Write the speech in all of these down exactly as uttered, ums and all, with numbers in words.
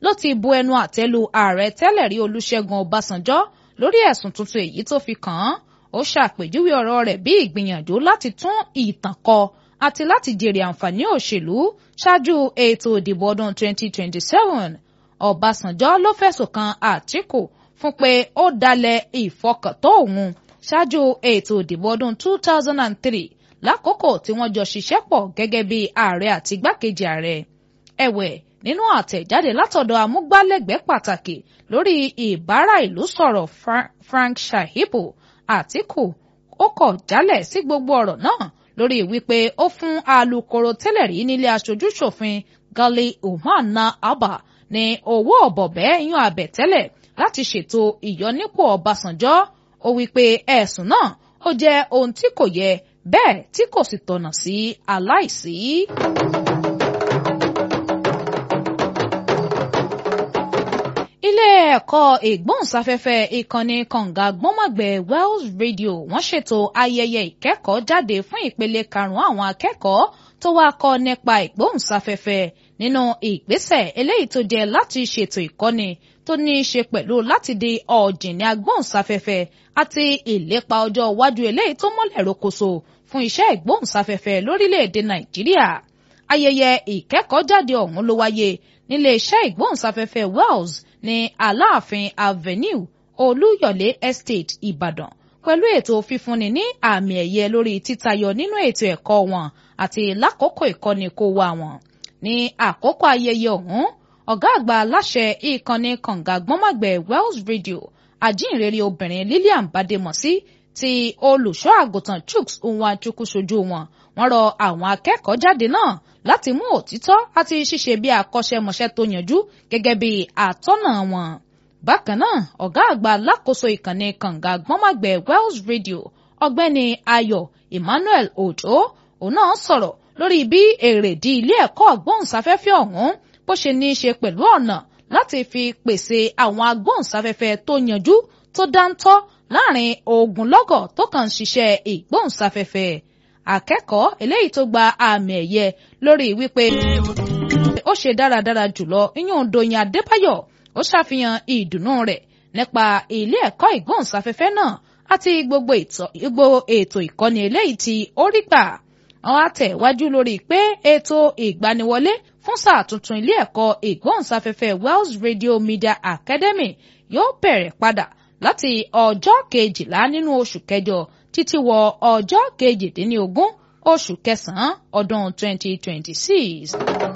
ló ti bu ẹnu àtẹ́ lu ààrẹ tẹ́lẹ̀ rí Olúṣẹ́gun Ọbásanjọ́ lórí ẹ̀sùn tuntun èyí tó fi kàn án. Ó ṣàpèjúwe ọ̀rọ̀ rẹ̀ bí ìgbìyànjú láti tún ìtàn kọ àti láti jèrè àǹfààní òṣèlú ṣáájú ètò ìdìbò ọdún twenty twenty-seven. Ọbásanjọ́ ló fẹ̀sùn kan Àtíkù fún pé ó dalẹ̀ ìfọkàntán òun ṣáájú ètò ìdìbò ọdún two thousand three lákòókò tí wọ́n jọ ṣiṣẹ́ pọ̀ gẹ́gẹ́ bí ààrẹ àti igbákejì ààrẹ. Ẹ̀wẹ̀, nínú àtẹ̀jáde látọ̀dọ̀ amúgbálẹ́gbẹ̀ẹ́ pàtàkì lórí ìbára ìlú sọ̀rọ̀ Frank Shahibu, Àtíkù ó kọ̀ jálẹ̀ sí gbogbo ọ̀rọ̀ náà lórí wípé ó fún alukoro tẹ́lẹ̀ rí nílé aṣojú-ṣòfin Gali Umar Abba ní owó ọ̀bọ̀bẹ́ yan àbẹ̀tẹ́lẹ̀ láti ṣètò ìyọnípò Ọbásanjọ́. Ó wípé ẹ̀sùn náà ó jẹ́ ohun tí kò yẹ bẹ́ẹ̀ tí kò sì tọ̀nà sí aláìsí. Ilé ẹ̀kọ́ ìgbóhùnsáfẹ́fẹ́ ìkànnì kànga gbọ́nmọ̀gbẹ́ Wells Radio wọ́n ṣètò ayẹyẹ ìkẹ́kọ̀ọ́ jáde fún ìpele karùn-ún àwọn akẹ́kọ̀ọ́ tó wá kọ́ nípa ìgbóhùnsáfẹ́fẹ́ nínú ìgbésẹ̀ eléyìí tó jẹ́ láti ṣètò ìkọ́ni tó ní í ṣe pẹ̀lú láti di ọ̀jìnì agbóhùnsáfẹ́fẹ́ àti ìlépa ọjọ́ iwájú eléyìí tó mọ́lẹ̀ rókòso fún iṣẹ́ ìgbóhùnsáfẹ́fẹ́ lórílẹ̀‐èdè Nàìjíríà. Ayẹyẹ ìkẹ́kọ̀ọ́jáde ọ̀hún ló wáyé nílé iṣẹ́ ìgbóhùnsáfẹ́fẹ́ Wells ní Aláàfin Avenue, Olúyọ̀lé Estate, Ìbàdàn, pẹ̀lú ètò fífúnni ní àmì ẹ̀yẹ lórí títayọ nínú ètò ẹ̀kọ́ wọn àti lákòókò ìkọ́ni kó wá wọn. Ní àkókò ayẹyẹ ọ̀hún, ọ̀gá àgbà aláṣẹ ìkànnì kànga gbọ́nmọ̀gbẹ́ Wells Radio, ajínrere obìnrin Lillian Bademọsí ti olùṣọ́ àgùntàn Chuks Nwachukwu ṣojú wọn. Wọ́n rọ àwọn akẹ́kọ̀ọ́ jáde náà láti mú òtítọ́ àti ṣíṣe bí akọ́ṣẹ́mọṣẹ́ tó yanjú gẹ́gẹ́ bí àtọ́nà wọn. Bákan náà, ọ̀gá àgbà alákòóso ìkànnì kànga gbọ́nmọ̀gbẹ́ Wells Radio, ọ̀gbẹ́ni Ayọ̀ Emmanuel Òjó, òun náà sọ̀rọ̀ lórí bí èrèdí ilé ẹ̀kọ́ agbóhùnsáfẹ́fẹ́ ọ̀hún bó ṣe ní í ṣe pẹ̀lú ọ̀nà láti fi pèsè àwọn agbóhùnsáfẹ́fẹ́ tó yanjú tó dáńtọ́ láàrin ogunlọ́gọ̀ tó kàn ń ṣiṣẹ́ ìgbóhùnsáfẹ́fẹ́. Akẹ́kọ̀ọ́ eléyìí tó gba àmì ẹ̀yẹ lórí wípé ó ṣe dáradára jùlọ iyún Dòyìn Adébáyọ̀ ó ṣàfihàn ìdùnnú rẹ̀ nípa ilé ẹ̀kọ́ ìgbóhùnsáfẹ́fẹ́ náà àti gbogbo ètò ìkọ́ni eléyìí tí ó rí gbà. Wọ́n á tẹ̀ wájú lórí pé ètò ìgbaniwọlé fún sáà tuntun ilé ẹ̀kọ́ ìgbóhùnsáfẹ́fẹ́ Wells Radio Media Academy yóò bẹ̀rẹ̀ padà láti ọjọ́ kejìlá nínú oṣù kẹjọ títí wọ ọjọ́ kejìdínlógún oṣù kẹsàn-án ọdún twenty twenty-six.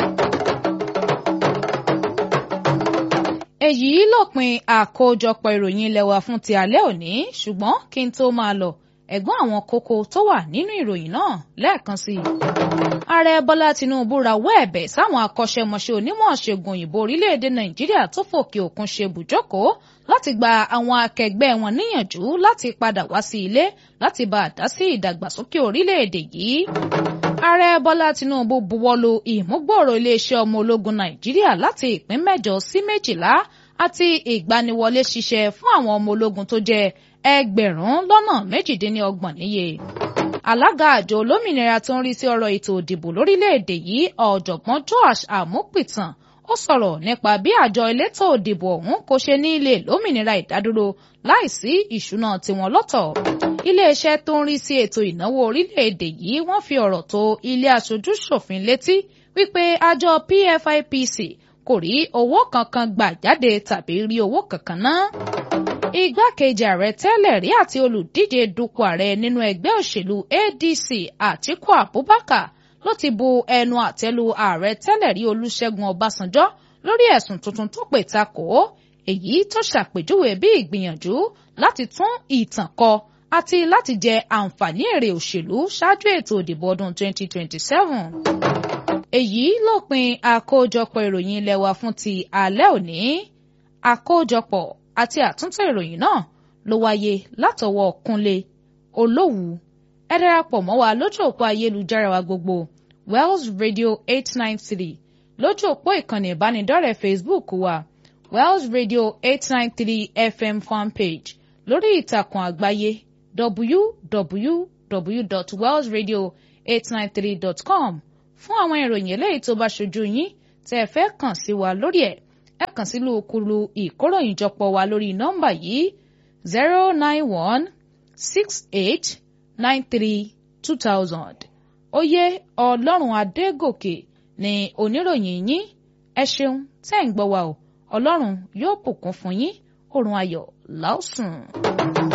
Èyí lópin àkójọpọ̀ ìròyìn ilé wa fún ti alẹ́ òní, ṣùgbọ́n kí n tó máa lọ, ẹ̀gbọ́n àwọn kókó tó wà nínú ìròyìn náà lẹ́ẹ̀kan sí i. Ààrẹ Bọ́lá Tinubu rawọ́ ẹ̀bẹ̀ sáwọn akọ́ṣẹ́mọṣẹ́ onímọ̀ ṣègùn òyìnbó orílẹ̀-èdè Nàìjíríà tó fòkè òkun ṣe bùjókòó láti gba àwọn akẹgbẹ́ wọn níyànjú láti padà wá sí ilé láti bá a dá sí ìdàgbàsókè orílẹ̀-èdè yìí. Ààrẹ Bọ́lá Tinubu buwọ́lu ìmúgbòòrò iléeṣẹ́ ọmọ ológun Nàìjíríà láti ìpín mẹ́jọ sí méjìlá àti ìgbaniwọlé ṣiṣẹ́ fún àwọn ọmọ ológun tó jẹ́ ẹgbẹ̀rún lọ́nà méjìdínlọ́gbọ̀n níye. Alága àjọ olómìnira tó ń rí sí ọ̀rọ̀ ètò ìdìbò lórílẹ̀‐èdè yìí, ọ̀jọ̀gbọ́n Joash Amupitan, ó sọ̀rọ̀ nípa bí àjọ elétò ìdìbò ọ̀hún kò ṣe ní ilé lómìnira ìdádúró láìsí ìṣúná tiwọn lọ́tọ̀. Iléeṣẹ́ tó ń rí sí ètò ìnáwó orílẹ̀‐èdè yìí wọ́n fi ọ̀rọ̀ tó ilé aṣojú-ṣòfin létí wípé àjọ P F I P C kò rí owó kankan gbà jáde tàbí rí owó kankan ná. Igbákejì ààrẹ tẹ́lẹ̀ rí àti olùdíje dupò ààrẹ nínú ẹgbẹ́ òṣèlú A D C Àtíkù Abubakar ló ti bu ẹnu àtẹ́lu ààrẹ tẹ́lẹ̀ rí Olúṣẹ́gun Ọbásanjọ́ lórí ẹ̀sùn tuntun tó pè takò ó, èyí tó ṣàpèjúwe bí ìgbìyànjú láti tún ìtàn kọ àti láti jẹ àǹfààní èrè òṣèlú ṣáájú ètò ìdìbò ọdún twenty twenty-seven. Èyí lópin àkójọpọ̀ ìròyìn ilé wa fún ti alẹ́ òní. Àkójọpọ̀ àti àtúntò ìròyìn náà ló wáyé látọwọ́ Kúnlé Olówù. Ẹ darapọ̀ mọ́ wa lójú òpó ayélujára wa gbogbo Wells Radio eight nine three, lójú òpó ìkànnì ìbánidọ́rẹ̀ẹ́ Facebook wa Wells Radio eight nine three F M fanpage, lórí ìtàkùn àgbáyé w w w dot wells radio eight nine three dot com fún àwọn ìròyìn eléyìí tó bá ṣojú yín tẹ́ ẹ fẹ́ kàn sí wa lórí ẹ̀. ẹ kàn sí lùkùlù ìkóròyìnjọpọ̀ wa lórí nọ́mbà yìí zero nine one six eight nine three two thousand. Oyè Ọlọ́run Adégòkè ni oníròyìn yín. Ẹ ṣeun tẹ́ ń gbọ́ wa o. Ọlọ́run yóò bùkún fún yín. Oorun ayọ̀ la ó sùn.